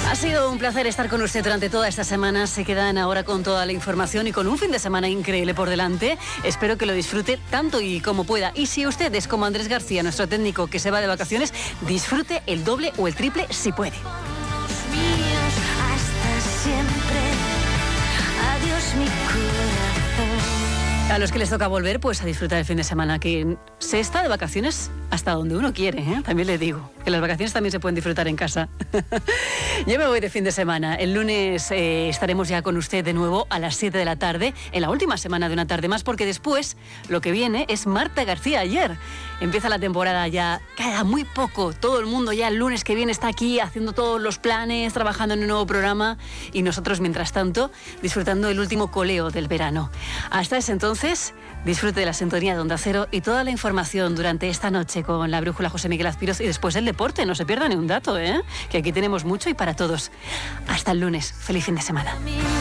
Ha sido un placer estar con usted durante toda esta semana. Se quedan ahora con toda la información y con un fin de semana increíble por delante. Espero que lo disfrute tanto y como pueda. Y si usted es como Andrés García, nuestro técnico que se va de vacaciones, disfrute el doble o el triple si puede. Hasta siempre. Adiós, mi corazón. A los que les toca volver, pues a disfrutar el fin de semana, que se está de vacaciones hasta donde uno quiere, ¿eh? También le digo, que las vacaciones también se pueden disfrutar en casa. Yo me voy de fin de semana. El lunes estaremos ya con usted de nuevo a las 7 de la tarde, en la última semana de Una Tarde Más, porque después lo que viene es Marta García Ayer. Empieza la temporada ya, queda muy poco. Todo el mundo ya el lunes que viene está aquí haciendo todos los planes, trabajando en un nuevo programa y nosotros, mientras tanto, disfrutando el último coleo del verano. Hasta ese entonces, disfrute de la sintonía de Onda Cero y toda la información durante esta noche con la brújula José Miguel Azpiroz y después el deporte. No se pierda ni un dato, ¿eh? Que aquí tenemos mucho y para todos. Hasta el lunes. Feliz fin de semana.